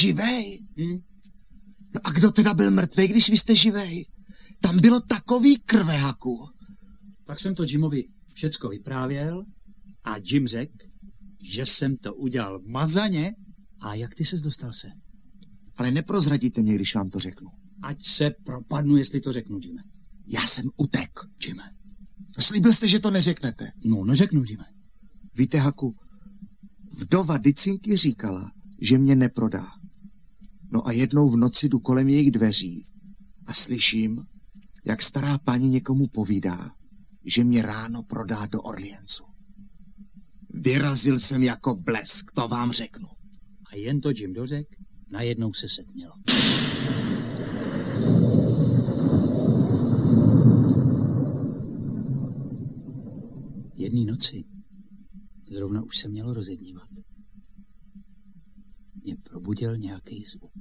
Živej? No a kdo teda byl mrtvej, když vy jste živej? Tam bylo takový krve, Haku. Tak jsem to Jimovi všecko vyprávěl a Jim řekl, že jsem to udělal mazaně. A jak ty ses dostal se? Ale neprozradíte mě, když vám to řeknu. Ať se propadnu, jestli to řeknu, Jime. Já jsem utek. Jime. Slíbil jste, že to neřeknete. No, neřeknu, Jime. Víte, Haku, vdova Dicinky říkala, že mě neprodá. No a jednou v noci jdu kolem jejich dveří a slyším, jak stará paní někomu povídá, že mě ráno prodá do Orleansu. Vyrazil jsem jako blesk, to vám řeknu. A jen to Jim dořek, najednou se setmělo. Jedné noci, zrovna už se mělo rozednívat, mě probudil nějaký zvuk.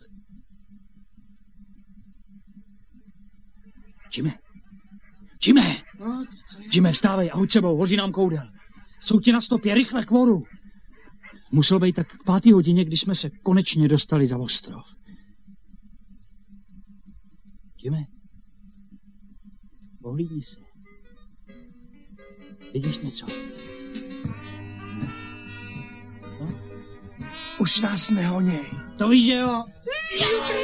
Jime! Jime! No, Jime, vstávej a hoď sebou, hoří nám koudel. Jsou ti na stopě, rychle k vodu. Musel být tak k 5. hodině, když jsme se konečně dostali za ostrov. Jime, pohlídni se. Vidíš něco? Už nás nehoněj. To víš, že jo?